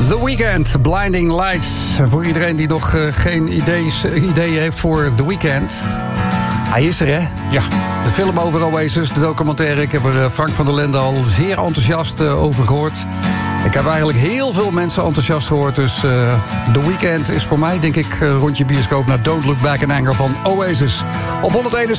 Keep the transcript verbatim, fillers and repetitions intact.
The Weeknd, Blinding Lights. Voor iedereen die nog uh, geen idees, ideeën heeft voor The Weeknd. Hij is er, hè? Ja. De film over Oasis, de documentaire. Ik heb er uh, Frank van der Lende al zeer enthousiast uh, over gehoord. Ik heb eigenlijk heel veel mensen enthousiast gehoord. Dus uh, The Weeknd is voor mij, denk ik, uh, rondje bioscoop naar Don't Look Back in Anger van Oasis. Op honderdéén